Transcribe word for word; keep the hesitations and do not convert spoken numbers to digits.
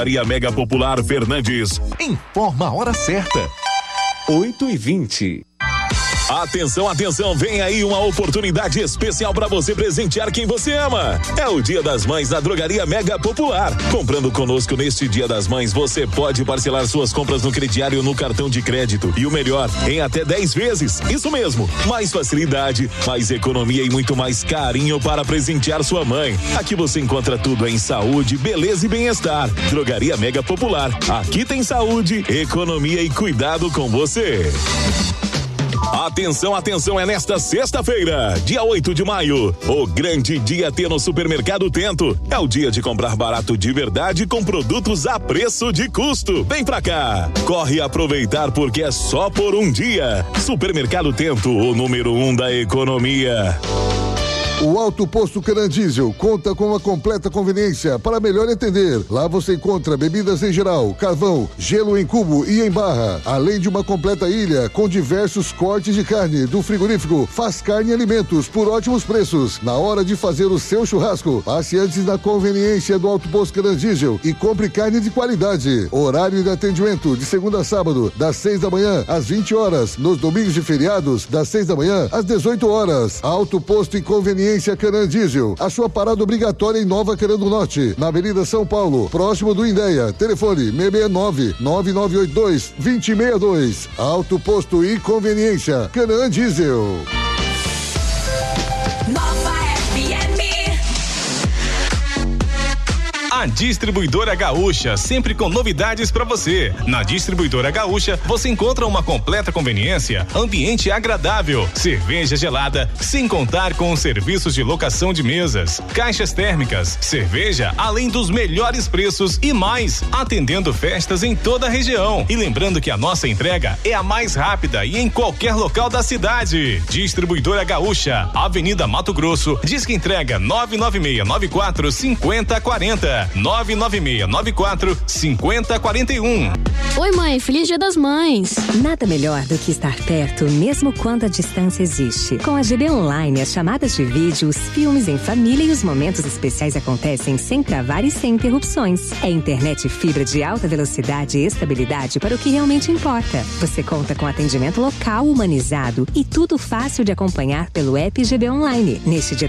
Drogaria Mega Popular Fernandes informa a hora certa. oito e vinte. Atenção, atenção, vem aí uma oportunidade especial para você presentear quem você ama. É o Dia das Mães na Drogaria Mega Popular. Comprando conosco neste Dia das Mães, você pode parcelar suas compras no crediário no cartão de crédito. E o melhor, em até dez vezes. Isso mesmo, mais facilidade, mais economia e muito mais carinho para presentear sua mãe. Aqui você encontra tudo em saúde, beleza e bem-estar. Drogaria Mega Popular. Aqui tem saúde, economia e cuidado com você. Atenção, atenção, é nesta sexta-feira, dia oito de maio, o grande dia T no Supermercado Tento. É o dia de comprar barato de verdade com produtos a preço de custo. Vem pra cá, corre aproveitar porque é só por um dia. Supermercado Tento, o número um da economia. O Alto Posto Canan Diesel conta com uma completa conveniência para melhor entender. Lá você encontra bebidas em geral, carvão, gelo em cubo e em barra, além de uma completa ilha com diversos cortes de carne do frigorífico Faz Carne Alimentos por ótimos preços. Na hora de fazer o seu churrasco, passe antes na conveniência do Alto Posto Canan Diesel e compre carne de qualidade. Horário de atendimento de segunda a sábado, das seis da manhã às vinte horas. Nos domingos e feriados, das seis da manhã às dezoito horas. Alto Posto e Conveniência Canan Diesel, a sua parada obrigatória em Nova Canan do Norte, na Avenida São Paulo, próximo do Indéia. Telefone seis seis nove, nove nove oito dois, dois zero seis dois. Alto Posto e Conveniência Canan Diesel. A Distribuidora Gaúcha, sempre com novidades para você. Na Distribuidora Gaúcha, você encontra uma completa conveniência, ambiente agradável, cerveja gelada, sem contar com os serviços de locação de mesas, caixas térmicas, cerveja, além dos melhores preços e mais, atendendo festas em toda a região. E lembrando que a nossa entrega é a mais rápida e em qualquer local da cidade. Distribuidora Gaúcha, Avenida Mato Grosso, Disque Entrega nove nove seis nove quatro cinco zero quatro zero. nove nove seis nove quatro cinco zero quatro um. Oi, mãe, feliz Dia das Mães. Nada melhor do que estar perto, mesmo quando a distância existe. Com a G B Online, as chamadas de vídeo, os filmes em família e os momentos especiais acontecem sem travar e sem interrupções. É internet fibra de alta velocidade e estabilidade para o que realmente importa. Você conta com atendimento local humanizado e tudo fácil de acompanhar pelo app G B Online. Neste Dia